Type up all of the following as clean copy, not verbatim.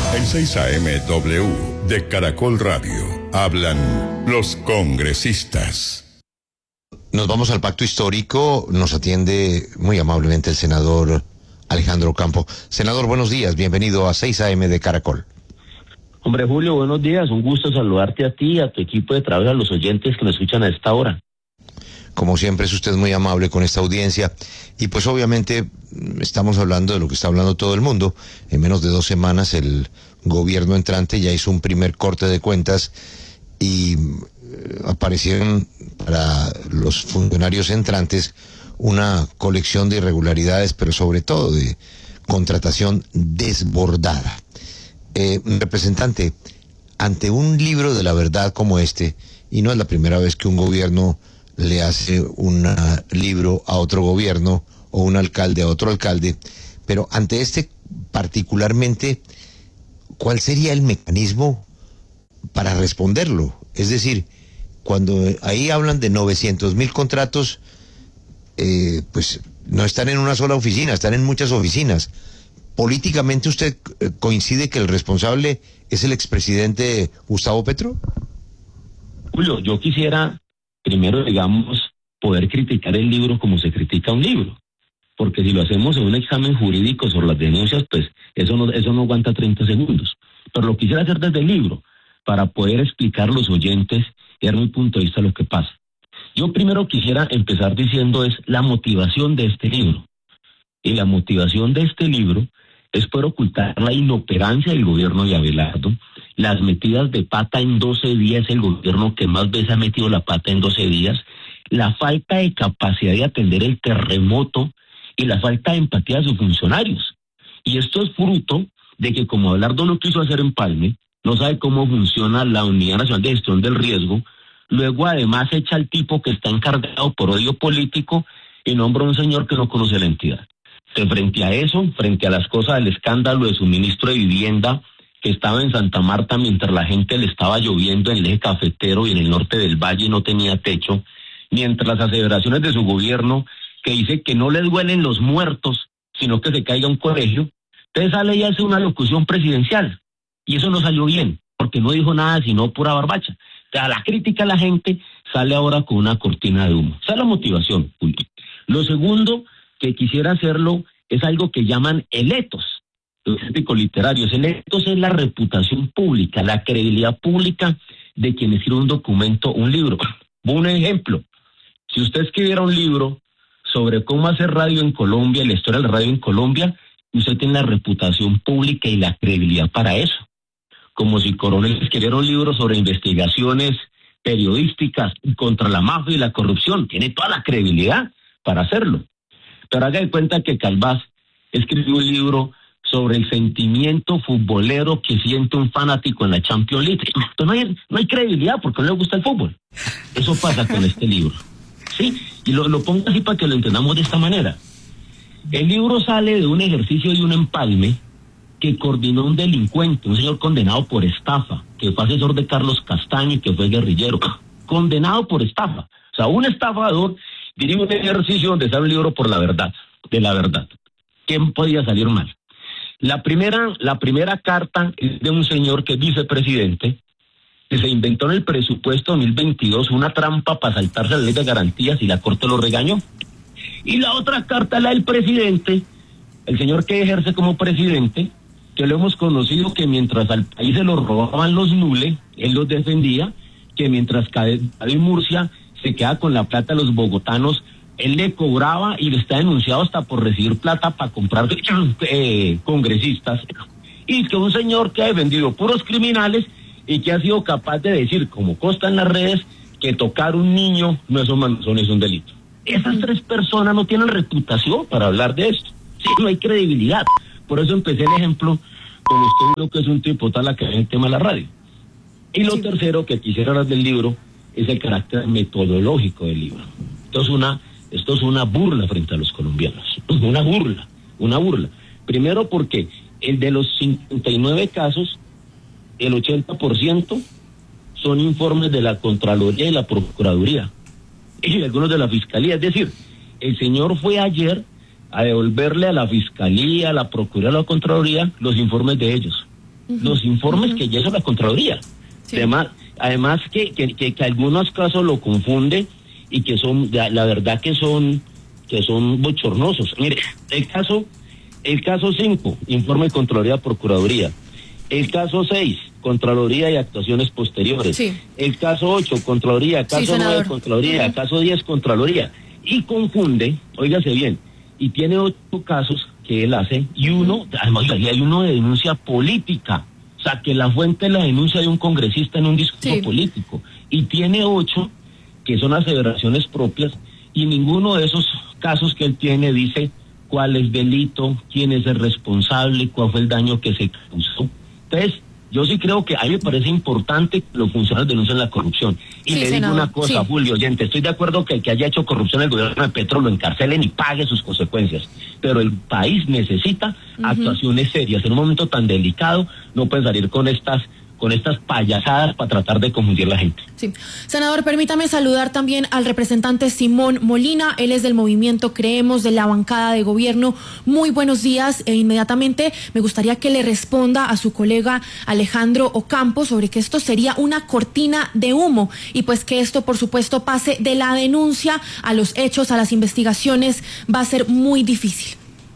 En 6 AM de Caracol Radio hablan los congresistas. Nos vamos al pacto histórico. Nos atiende muy amablemente el senador Alejandro Campo. Senador, buenos días. Bienvenido a 6 AM de Caracol. Hombre, Julio, buenos días. Un gusto saludarte a ti, a tu equipo de trabajo, a los oyentes que nos escuchan a esta hora. Como siempre es usted muy amable con esta audiencia y pues obviamente estamos hablando de lo que está hablando todo el mundo. En menos de 2 semanas el gobierno entrante ya hizo un primer corte de cuentas y aparecieron para los funcionarios entrantes una colección de irregularidades, pero sobre todo de contratación desbordada. Representante, ante un libro de la verdad como este, y no es la primera vez que un gobierno le hace un libro a otro gobierno o un alcalde a otro alcalde, pero ante este particularmente, ¿cuál sería el mecanismo para responderlo? Es decir, cuando ahí hablan de 900,000 contratos, pues no están en una sola oficina, están en muchas oficinas. ¿Políticamente usted coincide que el responsable es el expresidente Gustavo Petro? Julio, yo quisiera primero, digamos, poder criticar el libro como se critica un libro, porque si lo hacemos en un examen jurídico sobre las denuncias, pues eso no aguanta 30 segundos. Pero lo quisiera hacer desde el libro, para poder explicar a los oyentes y dar mi punto de vista lo que pasa. Yo primero quisiera empezar diciendo es la motivación de este libro. Y la motivación de este libro es por ocultar la inoperancia del gobierno de Abelardo, las metidas de pata en 12 días, el gobierno que más veces ha metido la pata en 12 días, la falta de capacidad de atender el terremoto y la falta de empatía de sus funcionarios. Y esto es fruto de que como Abelardo no quiso hacer empalme, no sabe cómo funciona la Unidad Nacional de Gestión del Riesgo, luego además echa al tipo que está encargado por odio político y nombra a un señor que no conoce la entidad. Entonces, frente a eso, frente a las cosas del escándalo de suministro de vivienda que estaba en Santa Marta mientras la gente le estaba lloviendo en el eje cafetero y en el norte del valle no tenía techo, mientras las aseveraciones de su gobierno que dice que no le duelen los muertos, sino que se caiga un colegio, entonces sale y hace una locución presidencial, y eso no salió bien, porque no dijo nada sino pura barbacha. O sea, la crítica a la gente sale ahora con una cortina de humo. Esa es la motivación, Julio. Lo segundo que quisiera hacerlo es algo que llaman el etos, los éticos literarios. El etos es la reputación pública, la credibilidad pública de quien escribe un documento, un libro. Un ejemplo, si usted escribiera un libro sobre cómo hacer radio en Colombia, la historia de la radio en Colombia, usted tiene la reputación pública y la credibilidad para eso. Como si Coronel escribiera un libro sobre investigaciones periodísticas contra la mafia y la corrupción, tiene toda la credibilidad para hacerlo. Pero haga de cuenta que Calvás escribió un libro sobre el sentimiento futbolero que siente un fanático en la Champions League. Entonces no hay credibilidad porque no le gusta el fútbol. Eso pasa con este libro. ¿Sí? Y lo pongo así para que lo entendamos de esta manera. El libro sale de un ejercicio y un empalme que coordinó un delincuente, un señor condenado por estafa, que fue asesor de Carlos Castaño y que fue guerrillero. Condenado por estafa. O sea, un estafador dirige un ejercicio donde sale un libro por la verdad, de la verdad. ¿Qué podía salir mal? La primera carta es de un señor que es vicepresidente, que se inventó en el presupuesto 2022 una trampa para saltarse la ley de garantías y la Corte lo regañó. Y la otra carta es la del presidente, el señor que ejerce como presidente, que lo hemos conocido que mientras al país se lo robaban los nules, él los defendía, que mientras David Murcia se queda con la plata de los bogotanos, él le cobraba y le está denunciado hasta por recibir plata para comprar congresistas. Y que un señor que ha vendido puros criminales y que ha sido capaz de decir, como consta en las redes, que tocar un niño no es un delito. Esas 3 personas no tienen reputación para hablar de esto. Sí, no hay credibilidad. Por eso empecé el ejemplo, como usted vio que es un tipo tal que ve el tema de la radio. Y lo tercero que quisiera hablar del libro es el carácter metodológico del libro. Esto es una burla frente a los colombianos. Una burla. Primero porque el de los 59 casos, el 80% son informes de la Contraloría y la Procuraduría. Y algunos de la Fiscalía. Es decir, el señor fue ayer a devolverle a la Fiscalía, a la Procuraduría, a la Contraloría, los informes de ellos. los informes que ya hizo la Contraloría. Sí. Además que algunos casos lo confunde y que son, la verdad que son bochornosos. Mire, el caso 5, informe de Contraloría Procuraduría. El caso 6, Contraloría y actuaciones posteriores. Sí. El caso 8, Contraloría. Caso 9, Contraloría. Caso 10, Contraloría. Y confunde, óigase bien, y tiene 8 casos que él hace, y uno, además hay uno de denuncia política. O sea, que la fuente de la denuncia de un congresista en un discurso político. Y tiene 8 que son aseveraciones propias, y ninguno de esos casos que él tiene dice cuál es el delito, quién es el responsable, cuál fue el daño que se causó. Entonces, yo sí creo que a mí me parece importante que los funcionarios denuncien la corrupción. Y le digo una cosa, Julio, oyente, estoy de acuerdo que el que haya hecho corrupción el gobierno de Petro lo encarcelen y pague sus consecuencias. Pero el país necesita actuaciones serias. En un momento tan delicado no pueden salir con estas payasadas para tratar de confundir a la gente. Sí. Senador, permítame saludar también al representante Simón Molina. Él es del movimiento Creemos, de la bancada de gobierno. Muy buenos días. Inmediatamente me gustaría que le responda a su colega Alejandro Ocampo sobre que esto sería una cortina de humo y pues que esto, por supuesto, pase de la denuncia a los hechos, a las investigaciones, va a ser muy difícil.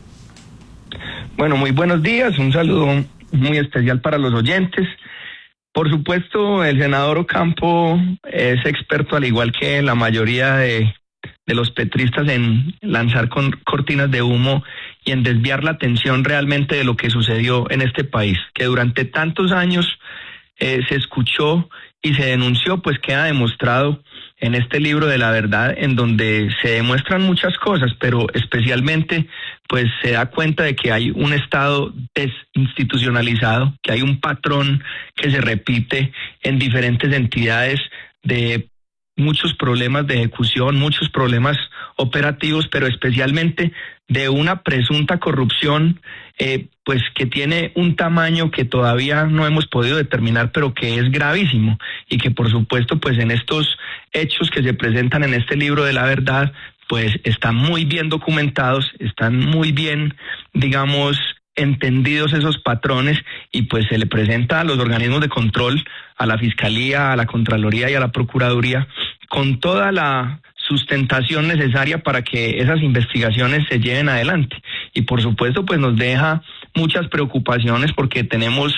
Bueno, muy buenos días. Un saludo muy especial para los oyentes. Por supuesto, el senador Ocampo es experto, al igual que la mayoría de los petristas, en lanzar cortinas de humo y en desviar la atención realmente de lo que sucedió en este país, que durante tantos años se escuchó y se denunció, pues queda demostrado en este libro de la verdad, en donde se demuestran muchas cosas, pero especialmente pues se da cuenta de que hay un Estado desinstitucionalizado, que hay un patrón que se repite en diferentes entidades, de muchos problemas de ejecución, muchos problemas operativos, pero especialmente de una presunta corrupción pues que tiene un tamaño que todavía no hemos podido determinar, pero que es gravísimo, y que por supuesto pues en estos hechos que se presentan en este libro de la verdad pues están muy bien documentados, están muy bien, digamos, entendidos esos patrones, y pues se le presenta a los organismos de control, a la Fiscalía, a la Contraloría y a la Procuraduría, con toda la sustentación necesaria para que esas investigaciones se lleven adelante. Y por supuesto pues nos deja muchas preocupaciones, porque tenemos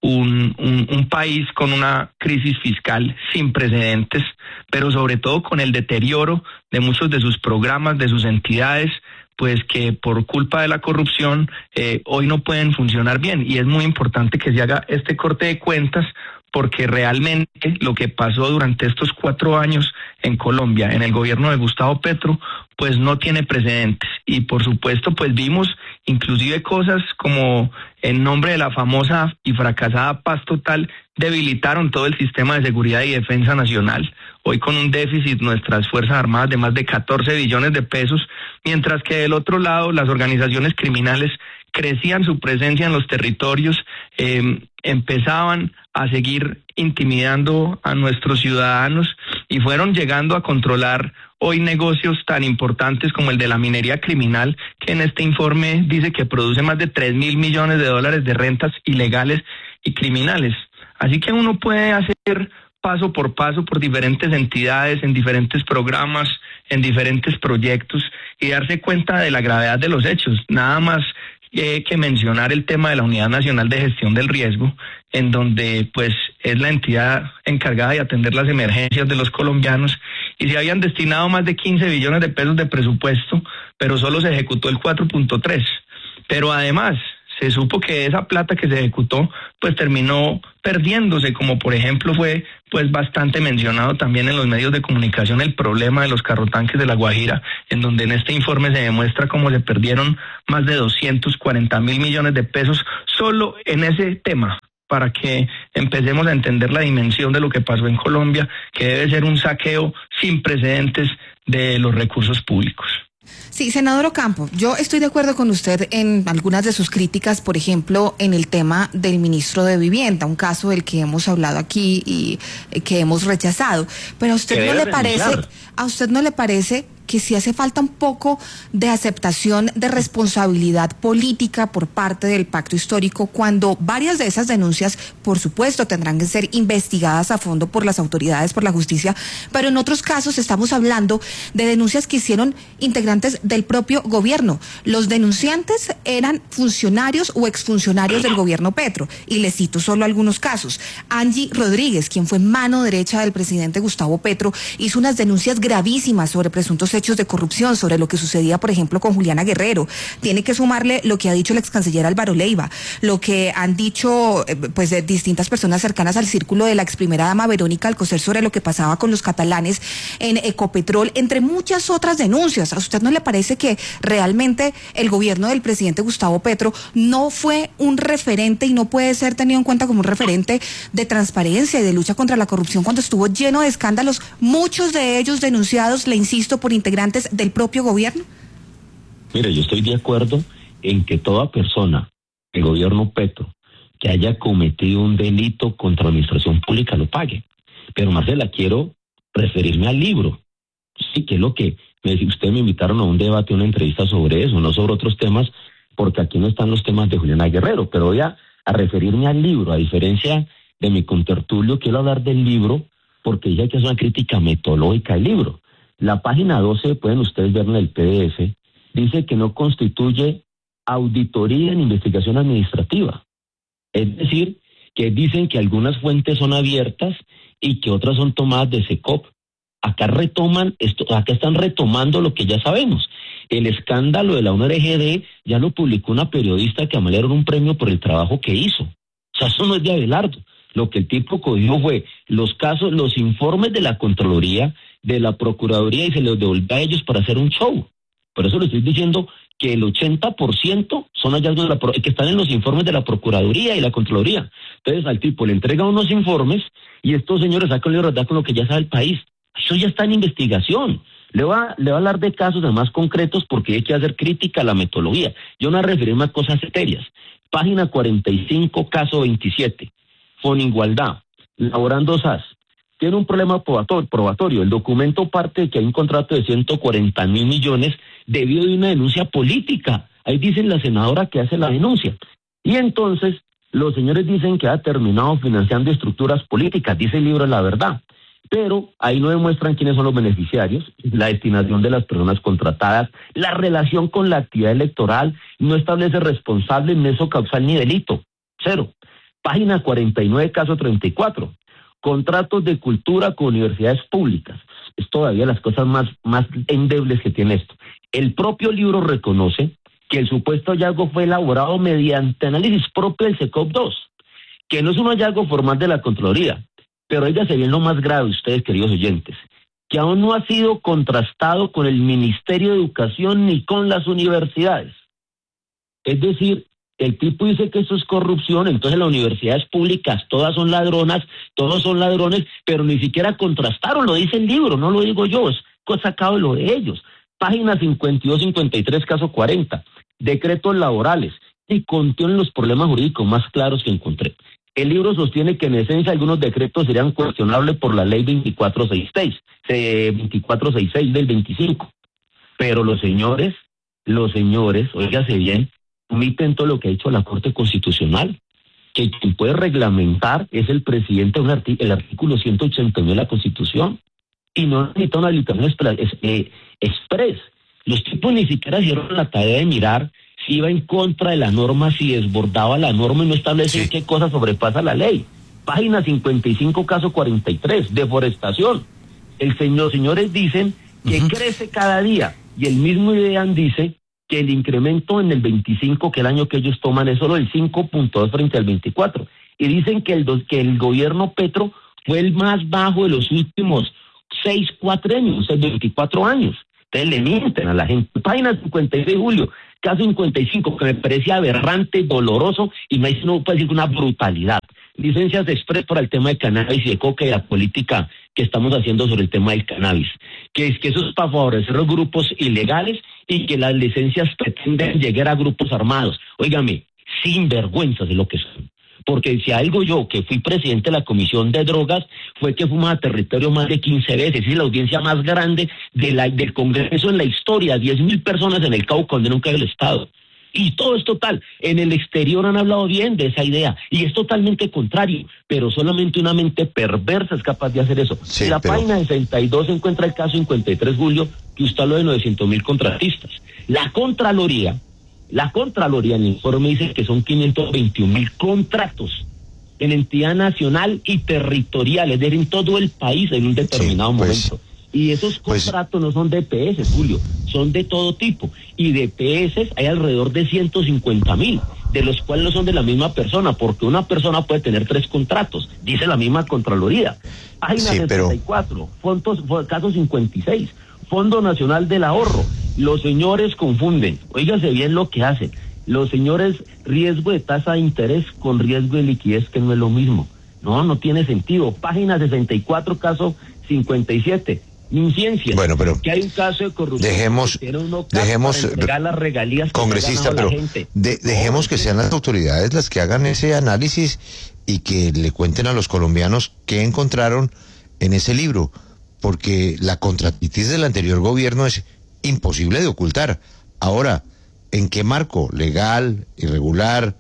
un país con una crisis fiscal sin precedentes, pero sobre todo con el deterioro de muchos de sus programas, de sus entidades, pues que por culpa de la corrupción hoy no pueden funcionar bien. Y es muy importante que se haga este corte de cuentas, porque realmente lo que pasó durante estos 4 años en Colombia, en el gobierno de Gustavo Petro, pues no tiene precedentes. Y por supuesto pues vimos inclusive cosas como, en nombre de la famosa y fracasada paz total, debilitaron todo el sistema de seguridad y defensa nacional. Hoy con un déficit nuestras Fuerzas Armadas de más de 14 billones de pesos, mientras que del otro lado las organizaciones criminales crecían su presencia en los territorios, empezaban a seguir intimidando a nuestros ciudadanos y fueron llegando a controlar hoy negocios tan importantes como el de la minería criminal, que en este informe dice que produce más de 3.000 millones de dólares de rentas ilegales y criminales. Así que uno puede hacer paso por diferentes entidades, en diferentes programas, en diferentes proyectos, y darse cuenta de la gravedad de los hechos. Nada más que mencionar el tema de la Unidad Nacional de Gestión del Riesgo, en donde pues es la entidad encargada de atender las emergencias de los colombianos, y se habían destinado más de 15 billones de pesos de presupuesto, pero solo se ejecutó el 4.3. Pero además se supo que esa plata que se ejecutó pues terminó perdiéndose, como por ejemplo fue pues bastante mencionado también en los medios de comunicación el problema de los carrotanques de La Guajira, en donde en este informe se demuestra cómo se perdieron más de 240.000 millones de pesos solo en ese tema, para que empecemos a entender la dimensión de lo que pasó en Colombia, que debe ser un saqueo sin precedentes de los recursos públicos. Sí, senador Ocampo, yo estoy de acuerdo con usted en algunas de sus críticas, por ejemplo, en el tema del ministro de Vivienda, un caso del que hemos hablado aquí y que hemos rechazado. Pero ¿a usted no le parece que sí hace falta un poco de aceptación de responsabilidad política por parte del pacto histórico, cuando varias de esas denuncias, por supuesto, tendrán que ser investigadas a fondo por las autoridades, por la justicia, pero en otros casos estamos hablando de denuncias que hicieron integrantes del propio gobierno. Los denunciantes eran funcionarios o exfuncionarios del gobierno Petro, y les cito solo algunos casos. Angie Rodríguez, quien fue mano derecha del presidente Gustavo Petro, hizo unas denuncias gravísimas sobre presuntos hechos de corrupción, sobre lo que sucedía, por ejemplo, con Juliana Guerrero. Tiene que sumarle lo que ha dicho el ex canciller Álvaro Leiva, lo que han dicho pues de distintas personas cercanas al círculo de la ex primera dama Verónica Alcocer sobre lo que pasaba con los catalanes en Ecopetrol, entre muchas otras denuncias. ¿A usted no le parece que realmente el gobierno del presidente Gustavo Petro no fue un referente y no puede ser tenido en cuenta como un referente de transparencia y de lucha contra la corrupción cuando estuvo lleno de escándalos, muchos de ellos denunciados, le insisto, por integrantes del propio gobierno? Mire, yo estoy de acuerdo en que toda persona, el gobierno Petro, que haya cometido un delito contra la administración pública lo pague. Pero Marcela, quiero referirme al libro. Sí, que es lo que ustedes me invitaron a un debate, una entrevista sobre eso, no sobre otros temas, porque aquí no están los temas de Juliana Guerrero, pero voy a referirme al libro. A diferencia de mi contertulio, quiero hablar del libro porque dije que es una crítica metodológica del libro. La página 12, pueden ustedes ver en el PDF, dice que no constituye auditoría en investigación administrativa. Es decir, que dicen que algunas fuentes son abiertas y que otras son tomadas de SECOP. Acá están retomando lo que ya sabemos. El escándalo de la UNRGD ya lo publicó una periodista que le dieron un premio por el trabajo que hizo. O sea, eso no es de Abelardo. Lo que el tipo cogió fue los casos, los informes de la Contraloría, de la Procuraduría, y se los devolvió a ellos para hacer un show. Por eso le estoy diciendo que el 80% son hallazgos que están en los informes de la Procuraduría y la Contraloría. Entonces al tipo le entrega unos informes y estos señores sacan el libro con lo que ya sabe el país. Eso ya está en investigación. Le voy a hablar de casos además concretos porque hay que hacer crítica a la metodología. Yo no voy a referirme a cosas serias. Página 45, caso 27. Fonigualdad, Laborando SAS. Tiene un problema probatorio. El documento parte de que hay un contrato de 140 mil millones debido de una denuncia política. Ahí dicen la senadora que hace la denuncia. Y entonces los señores dicen que ha terminado financiando estructuras políticas. Dice el libro La Verdad. Pero ahí no demuestran quiénes son los beneficiarios, la destinación de las personas contratadas, la relación con la actividad electoral, no establece responsable, nexo causal ni delito. Cero. Página 49, caso 34. Contratos de cultura con universidades públicas. Es todavía las cosas más endebles que tiene esto. El propio libro reconoce que el supuesto hallazgo fue elaborado mediante análisis propio del SECOP 2, que no es un hallazgo formal de la Contraloría. Pero óigase bien lo más grave, ustedes, queridos oyentes, que aún no ha sido contrastado con el Ministerio de Educación ni con las universidades. Es decir, el tipo dice que esto es corrupción, entonces las universidades públicas todas son ladronas, todos son ladrones, pero ni siquiera contrastaron, lo dice el libro, no lo digo yo, es sacado de lo de ellos. Página 52-53, caso 40, decretos laborales, y contienen los problemas jurídicos más claros que encontré. El libro sostiene que en esencia algunos decretos serían cuestionables por la ley 2466 del 25. Pero los señores, óigase bien, omiten todo lo que ha dicho la Corte Constitucional, que quien puede reglamentar es el presidente, el artículo 189 de la Constitución, y no necesita una habilitación express. Los tipos ni siquiera hicieron la tarea de mirar si iba en contra de la norma, si desbordaba la norma y no establecía qué cosa sobrepasa la ley. Página 55, caso 43, deforestación. Los señores dicen que crece cada día, y el mismo IDEAN dice que el incremento en el 25, que el año que ellos toman, es solo el 5.2 frente al 24. Y dicen que el gobierno Petro fue el más bajo de los últimos 4 años, 24 años. Entonces le mienten a la gente. Página 56, Julio, caso 55, que me parece aberrante, doloroso, y no puede decir una brutalidad. Licencias express para el tema de cannabis y de coca y la política que estamos haciendo sobre el tema del cannabis. Que eso es para favorecer los grupos ilegales y que las licencias pretenden llegar a grupos armados. Óigame, sin vergüenza de lo que son. Porque si algo yo, que fui presidente de la Comisión de Drogas, fue que fuimos a territorio más de 15 veces. Es la audiencia más grande del Congreso en la historia. 10.000 personas en el Cauca, donde nunca hay el Estado. Y todo es total. En el exterior han hablado bien de esa idea. Y es totalmente contrario. Pero solamente una mente perversa es capaz de hacer eso. Sí, en la página 62 se encuentra el caso 53, Julio, que usted habló de 900.000 contratistas. La Contraloría en el informe dice que son 521.000 contratos en entidad nacional y territorial, es decir, en todo el país en un determinado momento. Y esos contratos no son de EPS, Julio, son de todo tipo. Y de EPS hay alrededor de 150.000, de los cuales no son de la misma persona, porque una persona puede tener 3 contratos, dice la misma Contraloría. Página 74, caso 56, Fondo Nacional del Ahorro. Los señores confunden, óigase bien lo que hacen. Los señores, riesgo de tasa de interés con riesgo de liquidez, que no es lo mismo. No tiene sentido. Página 64, caso 57. Inciencias. Bueno, pero que hay un caso de corrupción. Dejemos las regalías, congresista, pero dejemos que sean las autoridades las que hagan ese análisis y que le cuenten a los colombianos qué encontraron en ese libro, porque la contratitis del anterior gobierno es imposible de ocultar. Ahora, ¿en qué marco? ¿Legal, irregular,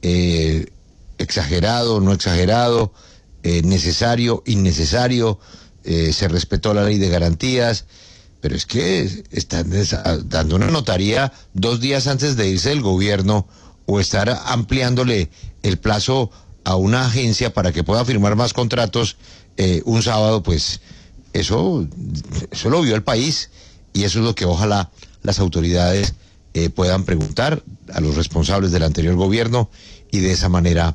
exagerado, no exagerado, necesario, innecesario? Se respetó la ley de garantías, pero es que están dando una notaría 2 días antes de irse del gobierno, o estar ampliándole el plazo a una agencia para que pueda firmar más contratos un sábado. Pues eso lo vio el país, y eso es lo que ojalá las autoridades puedan preguntar a los responsables del anterior gobierno, y de esa manera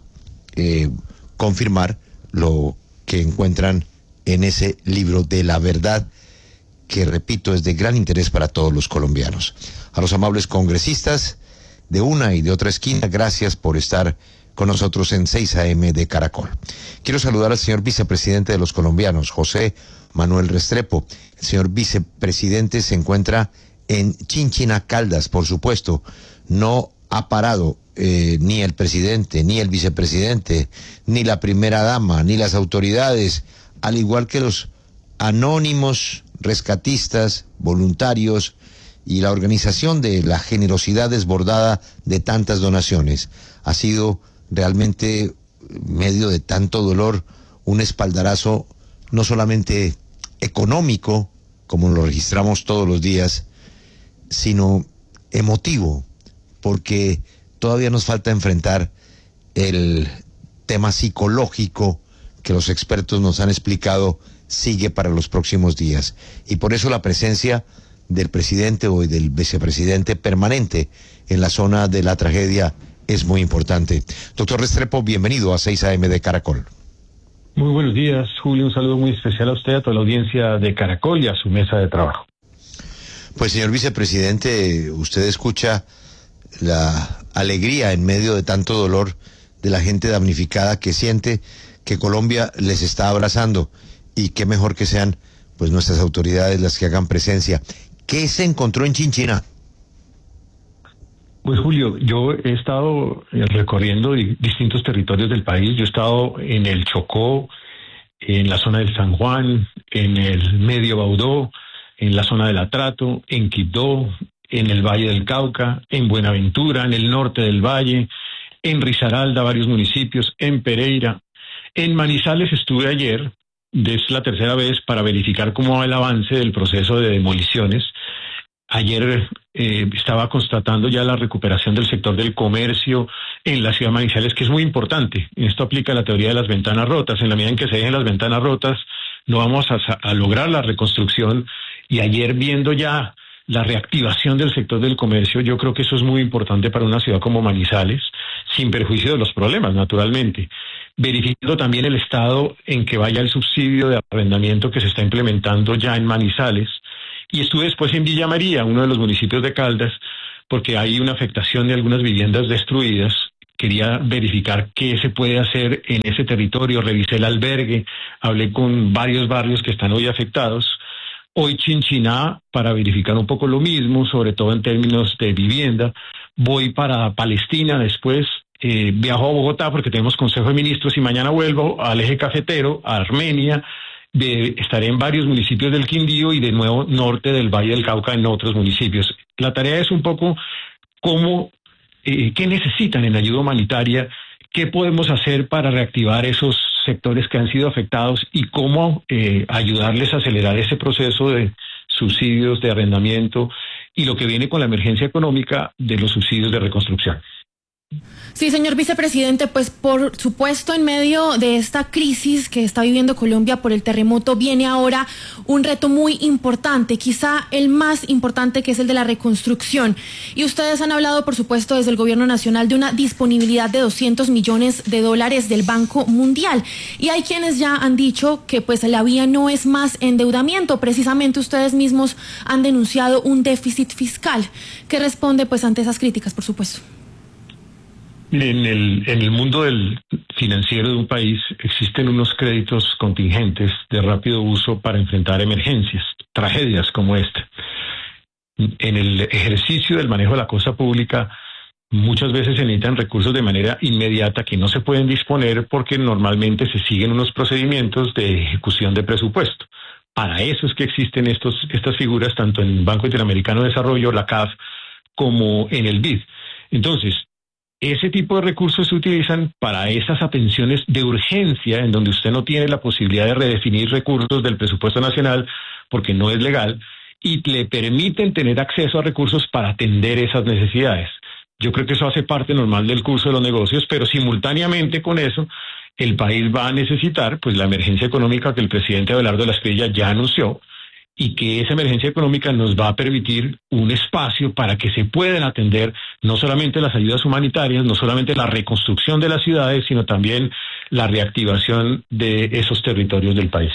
confirmar lo que encuentran en ese libro de la verdad, que, repito, es de gran interés para todos los colombianos. A los amables congresistas de una y de otra esquina, gracias por estar con nosotros en 6 AM de Caracol. Quiero saludar al señor vicepresidente de los colombianos, José Manuel Restrepo. El señor vicepresidente se encuentra en Chinchina, Caldas, por supuesto. No ha parado ni el presidente, ni el vicepresidente, ni la primera dama, ni las autoridades, al igual que los anónimos, rescatistas, voluntarios y la organización de la generosidad desbordada de tantas donaciones. Ha sido realmente, medio de tanto dolor, un espaldarazo no solamente económico, como lo registramos todos los días, sino emotivo, porque todavía nos falta enfrentar el tema psicológico que los expertos nos han explicado sigue para los próximos días. Y por eso la presencia del presidente o del vicepresidente permanente en la zona de la tragedia es muy importante. Doctor Restrepo, bienvenido a 6 AM de Caracol. Muy buenos días, Julio. Un saludo muy especial a usted, a toda la audiencia de Caracol y a su mesa de trabajo. Pues, señor vicepresidente, usted escucha la alegría en medio de tanto dolor de la gente damnificada, que siente que Colombia les está abrazando, y qué mejor que sean pues nuestras autoridades las que hagan presencia. ¿Qué se encontró en Chinchina? Pues, Julio, yo he estado recorriendo distintos territorios del país. Yo he estado en el Chocó, en la zona del San Juan, en el Medio Baudó, en la zona del Atrato, en Quibdó, en el Valle del Cauca, en Buenaventura, en el norte del Valle, en Risaralda, varios municipios, en Pereira. En Manizales estuve ayer, es la tercera vez, para verificar cómo va el avance del proceso de demoliciones. Ayer estaba constatando ya la recuperación del sector del comercio en la ciudad de Manizales, que es muy importante. Esto aplica a la teoría de las ventanas rotas. En la medida en que se dejen las ventanas rotas, no vamos a lograr la reconstrucción. Y ayer, viendo ya la reactivación del sector del comercio, yo creo que eso es muy importante para una ciudad como Manizales, sin perjuicio de los problemas, naturalmente. Verificando también el estado en que vaya el subsidio de arrendamiento que se está implementando ya en Manizales. Y estuve después en Villa María, uno de los municipios de Caldas, porque hay una afectación de algunas viviendas destruidas. Quería verificar qué se puede hacer en ese territorio. Revisé el albergue, hablé con varios barrios que están hoy afectados. Hoy Chinchiná, para verificar un poco lo mismo, sobre todo en términos de vivienda. Voy para Palestina después, viajo a Bogotá porque tenemos Consejo de Ministros y mañana vuelvo al Eje Cafetero, a Armenia, estaré en varios municipios del Quindío y de nuevo norte del Valle del Cauca en otros municipios. La tarea es un poco qué necesitan en ayuda humanitaria, qué podemos hacer para reactivar esos sectores que han sido afectados y cómo ayudarles a acelerar ese proceso de subsidios de arrendamiento y lo que viene con la emergencia económica de los subsidios de reconstrucción. Sí, señor vicepresidente, pues por supuesto en medio de esta crisis que está viviendo Colombia por el terremoto viene ahora un reto muy importante, quizá el más importante, que es el de la reconstrucción. Y ustedes han hablado, por supuesto, desde el gobierno nacional de una disponibilidad de $200 millones del Banco Mundial. Y hay quienes ya han dicho que pues la vía no es más endeudamiento. Precisamente ustedes mismos han denunciado un déficit fiscal. ¿Qué responde pues ante esas críticas, por supuesto? En el mundo del financiero de un país existen unos créditos contingentes de rápido uso para enfrentar emergencias, tragedias como esta. En el ejercicio del manejo de la cosa pública, muchas veces se necesitan recursos de manera inmediata que no se pueden disponer porque normalmente se siguen unos procedimientos de ejecución de presupuesto. Para eso es que existen estas figuras tanto en el Banco Interamericano de Desarrollo, la CAF, como en el BID. Entonces, ese tipo de recursos se utilizan para esas atenciones de urgencia en donde usted no tiene la posibilidad de redefinir recursos del presupuesto nacional porque no es legal y le permiten tener acceso a recursos para atender esas necesidades. Yo creo que eso hace parte normal del curso de los negocios, pero simultáneamente con eso el país va a necesitar pues la emergencia económica que el presidente Abelardo de la Espriella ya anunció, y que esa emergencia económica nos va a permitir un espacio para que se puedan atender no solamente las ayudas humanitarias, no solamente la reconstrucción de las ciudades, sino también la reactivación de esos territorios del país.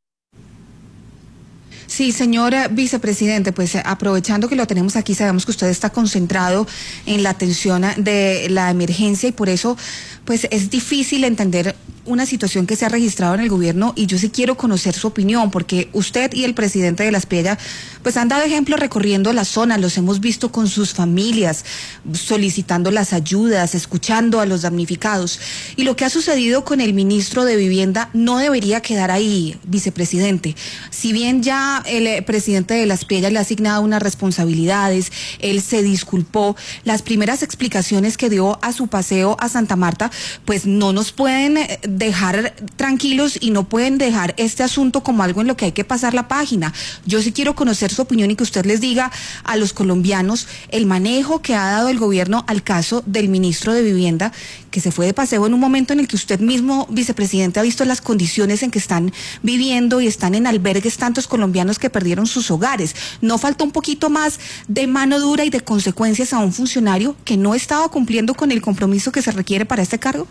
Sí, señora vicepresidente, pues aprovechando que lo tenemos aquí, sabemos que usted está concentrado en la atención de la emergencia y por eso pues es difícil entender una situación que se ha registrado en el gobierno y yo sí quiero conocer su opinión porque usted y el presidente de la Espriella pues han dado ejemplo recorriendo la zona, los hemos visto con sus familias, solicitando las ayudas, escuchando a los damnificados y lo que ha sucedido con el ministro de Vivienda no debería quedar ahí, vicepresidente. Si bien ya el presidente de la Espriella le ha asignado unas responsabilidades, él se disculpó, las primeras explicaciones que dio a su paseo a Santa Marta pues no nos pueden dejar tranquilos y no pueden dejar este asunto como algo en lo que hay que pasar la página. Yo sí quiero conocer su opinión y que usted les diga a los colombianos el manejo que ha dado el gobierno al caso del ministro de Vivienda, que se fue de paseo en un momento en el que usted mismo, vicepresidente, ha visto las condiciones en que están viviendo y están en albergues tantos colombianos que perdieron sus hogares. ¿No falta un poquito más de mano dura y de consecuencias a un funcionario que no estaba cumpliendo con el compromiso que se requiere para este cargo?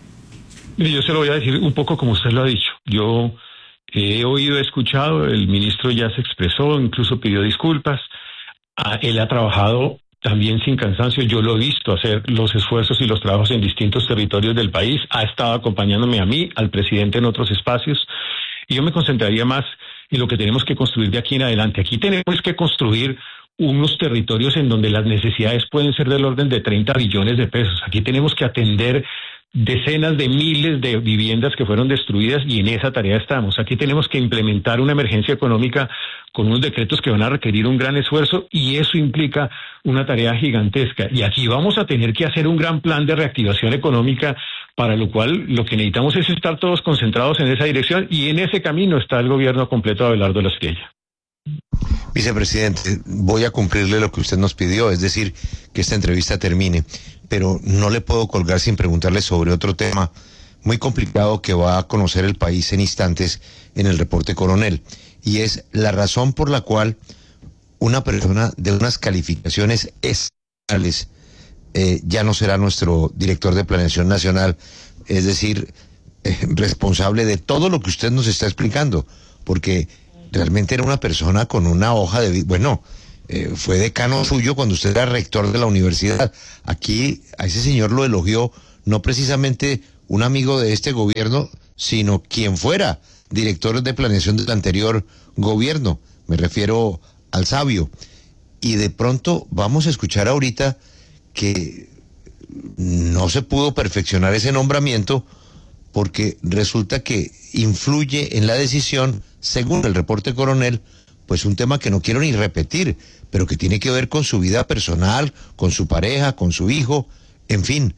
Yo se lo voy a decir un poco como usted lo ha dicho. Yo he oído, he escuchado, el ministro ya se expresó, incluso pidió disculpas. Él ha trabajado también sin cansancio. Yo lo he visto hacer los esfuerzos y los trabajos en distintos territorios del país. Ha estado acompañándome a mí, al presidente en otros espacios. Y yo me concentraría más en lo que tenemos que construir de aquí en adelante. Aquí tenemos que construir unos territorios en donde las necesidades pueden ser del orden de 30 billones de pesos. Aquí tenemos que atender decenas de miles de viviendas que fueron destruidas y en esa tarea estamos. Aquí tenemos que implementar una emergencia económica con unos decretos que van a requerir un gran esfuerzo y eso implica una tarea gigantesca. Y aquí vamos a tener que hacer un gran plan de reactivación económica, para lo cual lo que necesitamos es estar todos concentrados en esa dirección y en ese camino está el gobierno completo de Abelardo de la Espriella. Vicepresidente, voy a cumplirle lo que usted nos pidió, es decir, que esta entrevista termine, pero no le puedo colgar sin preguntarle sobre otro tema muy complicado que va a conocer el país en instantes en el reporte Coronel, y es la razón por la cual una persona de unas calificaciones excepcionales ya no será nuestro director de Planeación Nacional, es decir, responsable de todo lo que usted nos está explicando, porque realmente era una persona con una hoja de vida. Bueno, fue decano suyo cuando usted era rector de la universidad. Aquí a ese señor lo elogió no precisamente un amigo de este gobierno, sino quien fuera director de planeación del anterior gobierno. Me refiero al sabio. Y de pronto vamos a escuchar ahorita que no se pudo perfeccionar ese nombramiento porque resulta que influye en la decisión, según el reporte coronel, pues un tema que no quiero ni repetir, pero que tiene que ver con su vida personal, con su pareja, con su hijo, en fin.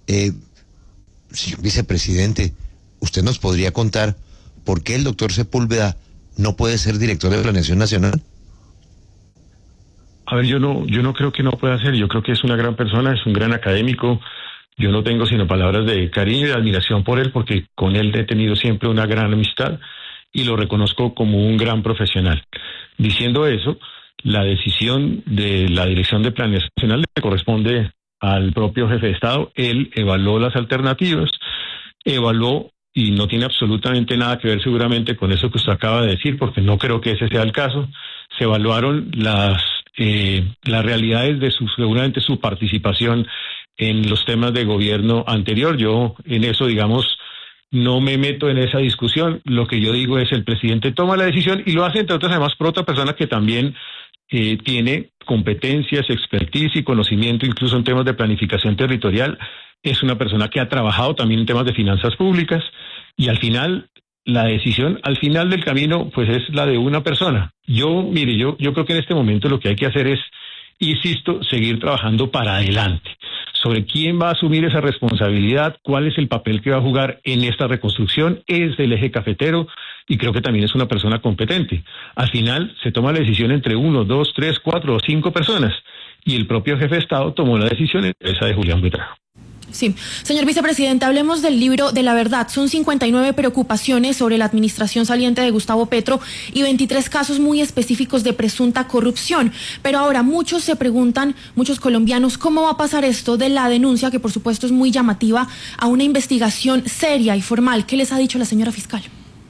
Señor vicepresidente, ¿usted nos podría contar por qué el doctor Sepúlveda no puede ser director de Planeación Nacional? A ver, yo no creo que no pueda ser. Yo creo que es una gran persona, es un gran académico. Yo no tengo sino palabras de cariño y de admiración por él, porque con él he tenido siempre una gran amistad y lo reconozco como un gran profesional. Diciendo eso, la decisión de la Dirección de Planeación Nacional le corresponde al propio jefe de Estado. Él evaluó las alternativas, evaluó, y no tiene absolutamente nada que ver seguramente con eso que usted acaba de decir, porque no creo que ese sea el caso. Se evaluaron las realidades de seguramente su participación en los temas de gobierno anterior. Yo en eso, digamos, no me meto en esa discusión. Lo que yo digo es el presidente toma la decisión y lo hace, entre otras, además, por otra persona que también tiene competencias, expertise y conocimiento incluso en temas de planificación territorial. Es una persona que ha trabajado también en temas de finanzas públicas y al final la decisión al final del camino pues es la de una persona. Yo creo que en este momento lo que hay que hacer es, insisto, seguir trabajando para adelante sobre quién va a asumir esa responsabilidad, cuál es el papel que va a jugar en esta reconstrucción, es el eje cafetero y creo que también es una persona competente. Al final se toma la decisión entre 1, 2, 3, 4 o 5 personas y el propio jefe de Estado tomó la decisión, esa de Julián Buitrago. Sí. Señor vicepresidente, hablemos del libro de la verdad. Son 59 preocupaciones sobre la administración saliente de Gustavo Petro y 23 casos muy específicos de presunta corrupción. Pero ahora muchos se preguntan, muchos colombianos, ¿cómo va a pasar esto de la denuncia, que por supuesto es muy llamativa, a una investigación seria y formal? ¿Qué les ha dicho la señora fiscal?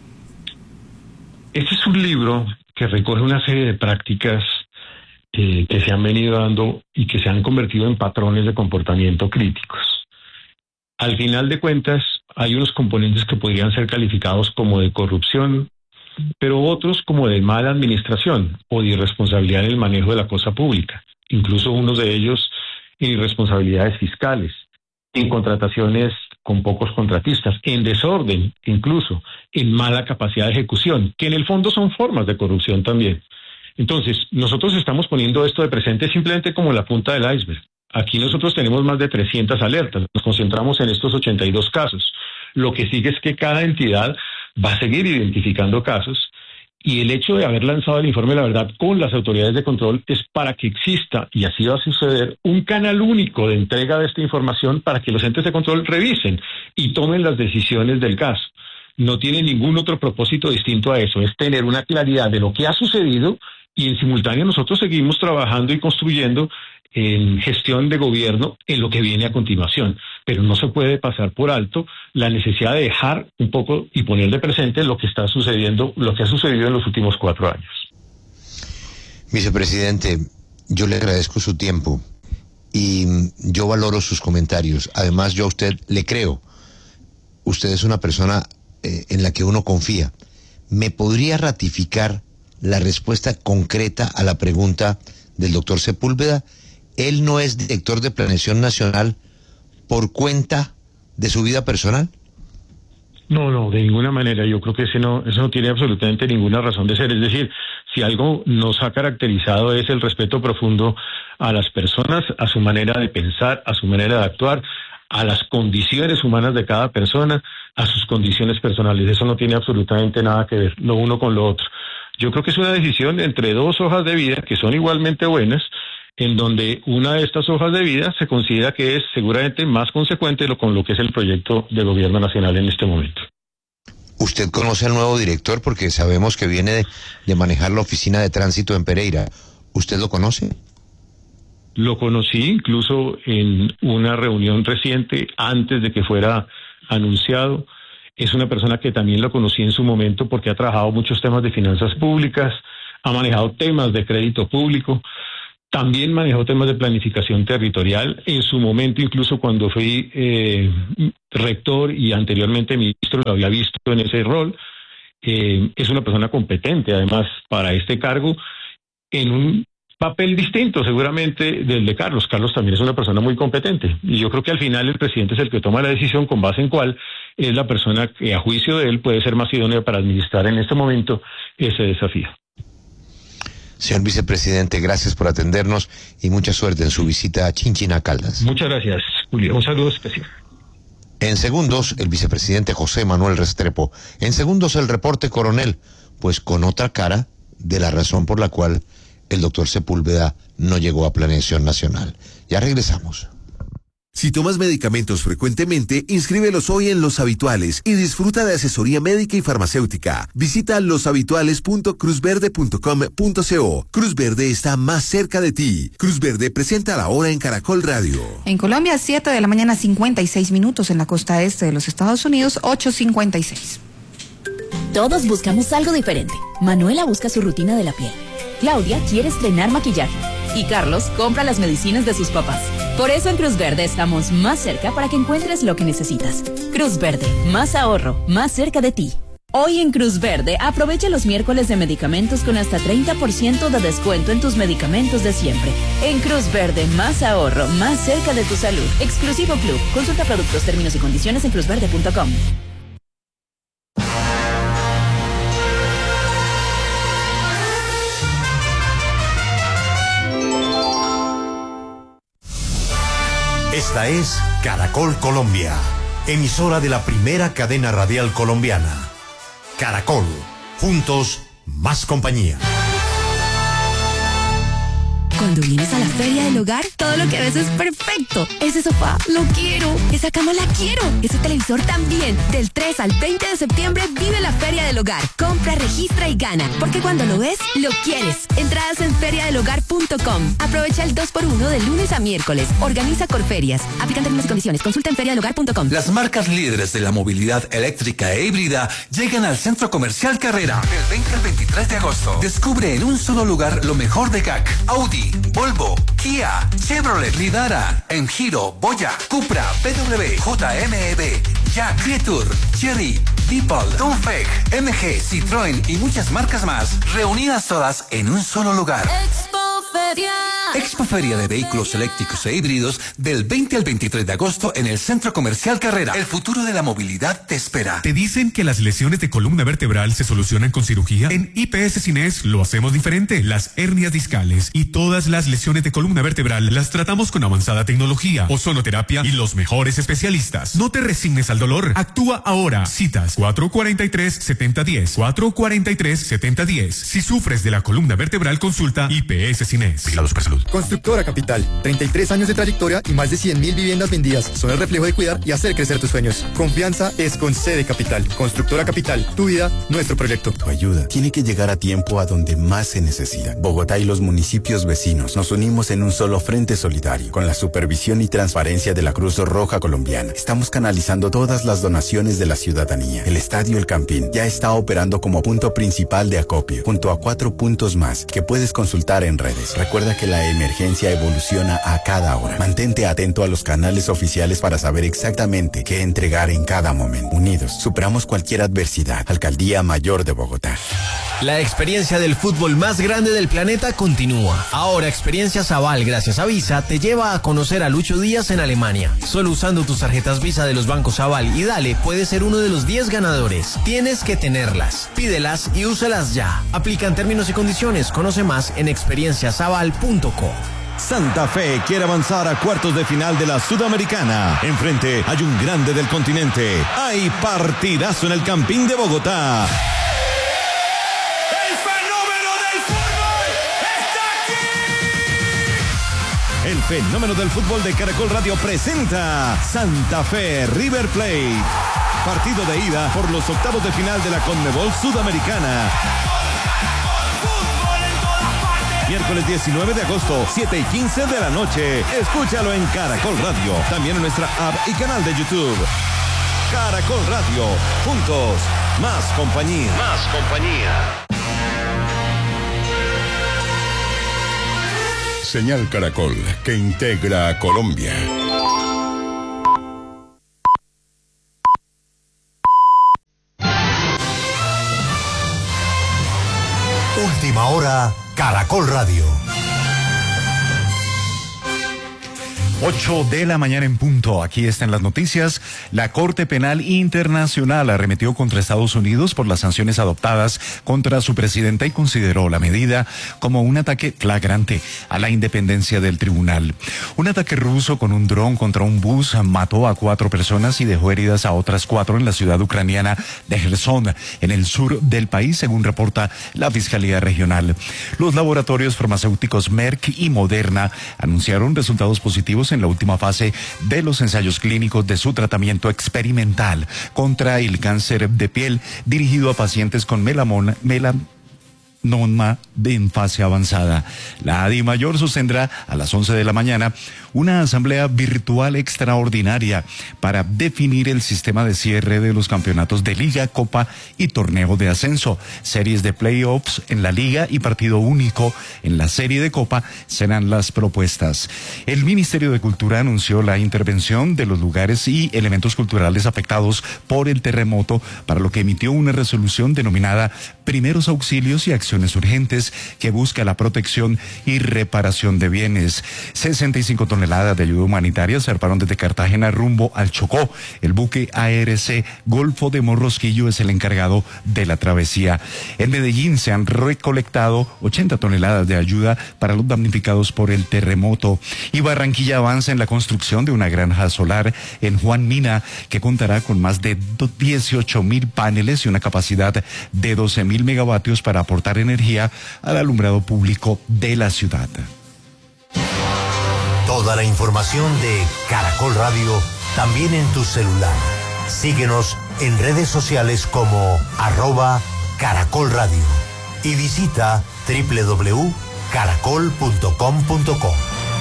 Este es un libro que recoge una serie de prácticas que se han venido dando y que se han convertido en patrones de comportamiento críticos. Al final de cuentas, hay unos componentes que podrían ser calificados como de corrupción, pero otros como de mala administración o de irresponsabilidad en el manejo de la cosa pública. Incluso unos de ellos en irresponsabilidades fiscales, en contrataciones con pocos contratistas, en desorden, incluso en mala capacidad de ejecución, que en el fondo son formas de corrupción también. Entonces, nosotros estamos poniendo esto de presente simplemente como la punta del iceberg. Aquí nosotros tenemos más de 300 alertas, nos concentramos en estos 82 casos. Lo que sigue es que cada entidad va a seguir identificando casos y el hecho de haber lanzado el informe de la verdad con las autoridades de control es para que exista, y así va a suceder, un canal único de entrega de esta información para que los entes de control revisen y tomen las decisiones del caso. No tiene ningún otro propósito distinto a eso, es tener una claridad de lo que ha sucedido y en simultáneo nosotros seguimos trabajando y construyendo en gestión de gobierno en lo que viene a continuación, pero no se puede pasar por alto la necesidad de dejar un poco y poner de presente lo que está sucediendo, lo que ha sucedido en los últimos 4 años. Vicepresidente, yo le agradezco su tiempo y yo valoro sus comentarios. Además, yo a usted le creo. Usted es una persona en la que uno confía. ¿Me podría ratificar la respuesta concreta a la pregunta del doctor Sepúlveda? ¿Él no es director de Planeación Nacional por cuenta de su vida personal? No, de ninguna manera. Yo creo que eso no tiene absolutamente ninguna razón de ser. Es decir, si algo nos ha caracterizado es el respeto profundo a las personas, a su manera de pensar, a su manera de actuar, a las condiciones humanas de cada persona, a sus condiciones personales. Eso no tiene absolutamente nada que ver lo uno con lo otro. Yo creo que es una decisión entre 2 hojas de vida que son igualmente buenas, en donde una de estas hojas de vida se considera que es seguramente más consecuente con lo que es el proyecto de gobierno nacional en este momento. ¿Usted conoce al nuevo director? Porque sabemos que viene de manejar la oficina de tránsito en Pereira. ¿Usted lo conoce? Lo conocí incluso en una reunión reciente antes de que fuera anunciado. Es una persona que también lo conocí en su momento porque ha trabajado muchos temas de finanzas públicas, ha manejado temas de crédito público, también manejó temas de planificación territorial. En su momento, incluso cuando fui rector y anteriormente ministro, lo había visto en ese rol. Es una persona competente, además, para este cargo, en un papel distinto seguramente del de Carlos. Carlos también es una persona muy competente y yo creo que al final el presidente es el que toma la decisión con base en cuál es la persona que a juicio de él puede ser más idónea para administrar en este momento ese desafío. Señor vicepresidente, gracias por atendernos y mucha suerte en su visita a Chinchina, Caldas. Muchas gracias, Julio. Un saludo especial. En segundos, el vicepresidente José Manuel Restrepo. En segundos, el reporte coronel, pues con otra cara de la razón por la cual el doctor Sepúlveda no llegó a Planeación Nacional. Ya regresamos. Si tomas medicamentos frecuentemente, inscríbelos hoy en Los Habituales y disfruta de asesoría médica y farmacéutica. Visita loshabituales.cruzverde.com.co. Cruz Verde está más cerca de ti. Cruz Verde presenta la hora en Caracol Radio. En Colombia, 7 de la mañana, 56 minutos. En la costa este de los Estados Unidos, 8:56. Todos buscamos algo diferente. Manuela busca su rutina de la piel. Claudia quiere estrenar maquillaje. Y Carlos compra las medicinas de sus papás. Por eso en Cruz Verde estamos más cerca para que encuentres lo que necesitas. Cruz Verde, más ahorro, más cerca de ti. Hoy en Cruz Verde, aprovecha los miércoles de medicamentos con hasta 30% de descuento en tus medicamentos de siempre. En Cruz Verde, más ahorro, más cerca de tu salud. Exclusivo Club. Consulta productos, términos y condiciones en cruzverde.com. Esta es Caracol Colombia, emisora de la primera cadena radial colombiana. Caracol, juntos, más compañía. Cuando vienes a la Feria del Hogar, todo lo que ves es perfecto. Ese sofá, lo quiero. Esa cama, la quiero. Ese televisor también. Del 3 al 20 de septiembre, vive la Feria del Hogar. Compra, registra y gana. Porque cuando lo ves, lo quieres. Entradas en feriadelhogar.com. Aprovecha el 2x1 de lunes a miércoles. Organiza Corferias. Aplican términos y condiciones. Consulta en feriadelhogar.com. Las marcas líderes de la movilidad eléctrica e híbrida llegan al Centro Comercial Carrera. Del 20 al 23 de agosto. Descubre en un solo lugar lo mejor de GAC, Audi, Volvo, Kia, Chevrolet, Lidara, Enjiro, Boya, Cupra, BMW, JMEB, Jack, Creature, Chery, Beeple, Dongfeng, MG, Citroën y muchas marcas más, reunidas todas en un solo lugar. Expo Feria de Vehículos Eléctricos e Híbridos del 20 al 23 de agosto en el Centro Comercial Carrera. El futuro de la movilidad te espera. ¿Te dicen que las lesiones de columna vertebral se solucionan con cirugía? En IPS Cines lo hacemos diferente. Las hernias discales y todas las lesiones de columna vertebral las tratamos con avanzada tecnología, ozonoterapia y los mejores especialistas. No te resignes al dolor. Actúa ahora. Citas 443-7010. 443-7010. Si sufres de la columna vertebral, consulta IPS Cines. Vigilados por salud. Constructora Capital, 33 años de trayectoria y más de 100.000 viviendas vendidas. Son el reflejo de cuidar y hacer crecer tus sueños. Confianza es con C de Capital. Constructora Capital, tu vida, nuestro proyecto. Tu ayuda tiene que llegar a tiempo a donde más se necesita. Bogotá y los municipios vecinos nos unimos en un solo frente solidario. Con la supervisión y transparencia de la Cruz Roja Colombiana, estamos canalizando todas las donaciones de la ciudadanía. El Estadio El Campín ya está operando como punto principal de acopio, junto a 4 puntos más que puedes consultar en redes. Recuerda que la emergencia evoluciona a cada hora. Mantente atento a los canales oficiales para saber exactamente qué entregar en cada momento. Unidos, superamos cualquier adversidad. Alcaldía Mayor de Bogotá. La experiencia del fútbol más grande del planeta continúa. Ahora Experiencia Aval, gracias a Visa, te lleva a conocer a Lucho Díaz en Alemania. Solo usando tus tarjetas Visa de los bancos Aval y Dale puedes ser uno de los 10 ganadores. Tienes que tenerlas. Pídelas y úsalas ya. Aplican términos y condiciones. Conoce más en experienciasaval.co. Santa Fe quiere avanzar a cuartos de final de la Sudamericana. Enfrente hay un grande del continente. Hay partidazo en el Campín de Bogotá. El fenómeno del fútbol de Caracol Radio presenta Santa Fe River Plate. Partido de ida por los octavos de final de la Conmebol Sudamericana. Miércoles 19 de agosto, 7:15 de la noche. Escúchalo en Caracol Radio. También en nuestra app y canal de YouTube. Caracol Radio. Juntos, más compañía. Más compañía. Señal Caracol, que integra a Colombia. Última hora, Caracol Radio. 8 de la mañana en punto. Aquí están las noticias. La Corte Penal Internacional arremetió contra Estados Unidos por las sanciones adoptadas contra su presidenta y consideró la medida como un ataque flagrante a la independencia del tribunal. Un ataque ruso con un dron contra un bus mató a 4 personas y dejó heridas a otras 4 en la ciudad ucraniana de Gerson, en el sur del país, según reporta la Fiscalía Regional. Los laboratorios farmacéuticos Merck y Moderna anunciaron resultados positivos en la última fase de los ensayos clínicos de su tratamiento experimental contra el cáncer de piel dirigido a pacientes con melanoma en fase avanzada. La DIMAYOR sostendrá a las 11 de la mañana una asamblea virtual extraordinaria para definir el sistema de cierre de los campeonatos de Liga, Copa y Torneo de Ascenso. Series de playoffs en la Liga y partido único en la serie de Copa serán las propuestas. El Ministerio de Cultura anunció la intervención de los lugares y elementos culturales afectados por el terremoto, para lo que emitió una resolución denominada Primeros Auxilios y Acciones Urgentes, que busca la protección y reparación de bienes. 65 toneladas de ayuda humanitaria zarparon desde Cartagena rumbo al Chocó. El buque ARC Golfo de Morrosquillo es el encargado de la travesía. En Medellín se han recolectado 80 toneladas de ayuda para los damnificados por el terremoto. Y Barranquilla avanza en la construcción de una granja solar en Juan Mina, que contará con más de 18.000 paneles y una capacidad de 12.000 megavatios para aportar energía al alumbrado público de la ciudad. Toda la información de Caracol Radio también en tu celular. Síguenos en redes sociales como @Caracol Radio y visita www.caracol.com.co.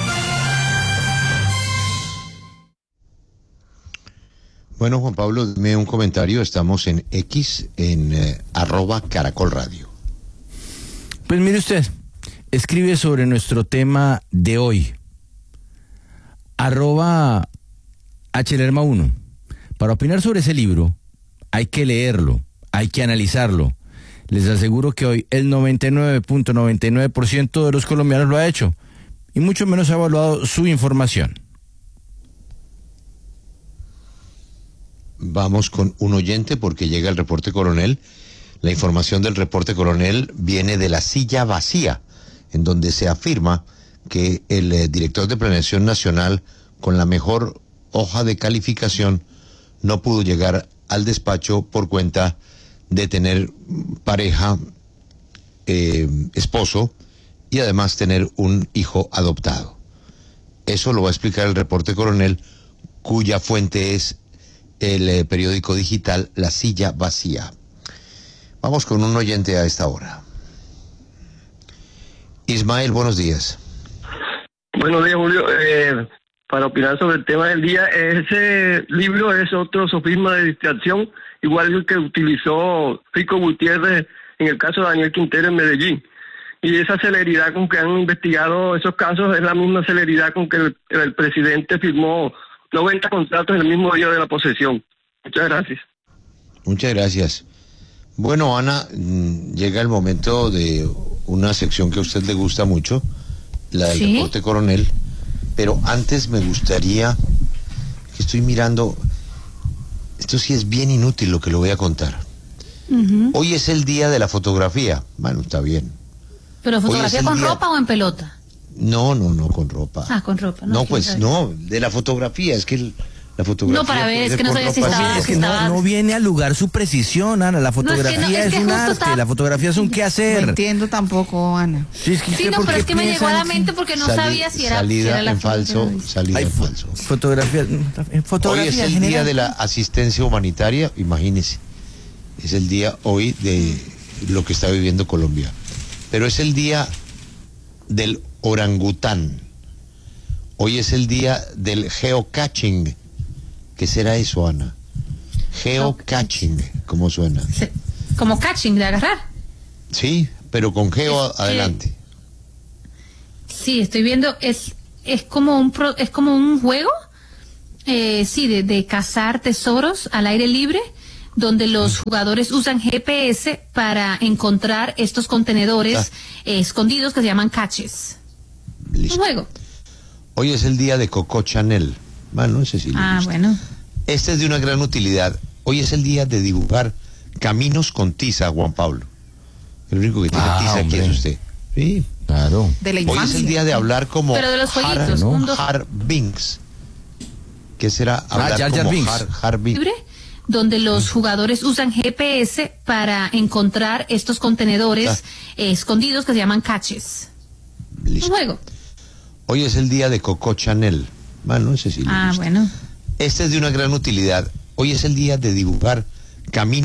Bueno, Juan Pablo, dime un comentario. Estamos en X, en @Caracol Radio. Pues mire usted, escribe sobre nuestro tema de hoy. @HLerma1. Para opinar sobre ese libro, hay que leerlo, hay que analizarlo. Les aseguro que hoy el 99.99% de los colombianos lo ha hecho, y mucho menos ha evaluado su información. Vamos con un oyente porque llega el reporte coronel. La información del reporte coronel viene de La Silla Vacía, en donde se afirma que el director de Planeación Nacional, con la mejor hoja de calificación, no pudo llegar al despacho por cuenta de tener pareja, esposo, y además tener un hijo adoptado. Eso lo va a explicar el reporte coronel, cuya fuente es el periódico digital La Silla Vacía. Vamos con un oyente a esta hora. Ismael, buenos días. Buenos días, Julio. Para opinar sobre el tema del día, ese libro es otro sofisma de distracción, igual que utilizó Rico Gutiérrez en el caso de Daniel Quintero en Medellín. Y esa celeridad con que han investigado esos casos es la misma celeridad con que el presidente firmó 90 contratos el mismo día de la posesión. Muchas gracias. Muchas gracias. Bueno, Ana, llega el momento de una sección que a usted le gusta mucho, la del reporte coronel, pero antes me gustaría, que estoy mirando, esto sí es bien inútil lo que le voy a contar. Hoy es el día de la fotografía. Bueno, está bien. ¿Pero fotografía con ropa o en pelota? No, con ropa. Ah, con ropa. No, pues no, de la fotografía, es que la fotografía... No, para ver, es que no sabía si estaba... Es que no viene al lugar su precisión, Ana. La fotografía es un arte, la fotografía es un quehacer. No entiendo tampoco, Ana. Sí, no, pero es que me llegó a la mente porque no sabía si era... Salida en falso. Fotografía. Hoy es el día de la asistencia humanitaria, imagínese. Es el día hoy de lo que está viviendo Colombia. Pero es el día del orangután. Hoy es el día del geocaching. ¿Qué será eso, Ana? Geocaching, ¿cómo suena? Sí. ¿Como catching, de agarrar? Sí, pero con geo adelante. Sí, estoy viendo, es como un juego, de cazar tesoros al aire libre, donde los jugadores usan GPS para encontrar estos contenedores escondidos que se llaman caches. Listo. Un juego. Hoy es el día de Coco Chanel. Bueno, no sé si le gusta. Bueno. Este es de una gran utilidad. Hoy es el día de dibujar caminos con tiza, Juan Pablo. El único que tiene tiza aquí es usted. Sí. Claro. De la Hoy infancia. es el día de hablar como Pero de los jueguitos, Har Binks. ¿Qué será hablar Jar Jar como Binks. Har Binks? Libre, donde los jugadores usan GPS para encontrar estos contenedores escondidos que se llaman caches. Listo. Un juego. Hoy es el día de Coco Chanel. Bueno, no sé si le gusta. Bueno. Este es de una gran utilidad. Hoy es el día de dibujar caminos